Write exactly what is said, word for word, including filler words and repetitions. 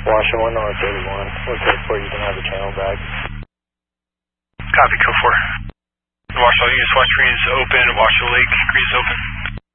Washington one North thirty-one. We'll take four, you can have the channel back. Copy, code four. Washington East, West Green is open, Washington Lake, Green is open.